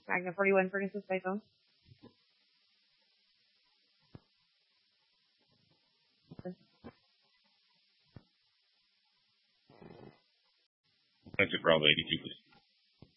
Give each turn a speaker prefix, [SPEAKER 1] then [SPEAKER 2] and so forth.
[SPEAKER 1] Magna 41 furnaces by phone.
[SPEAKER 2] Exit Bravo 82, please.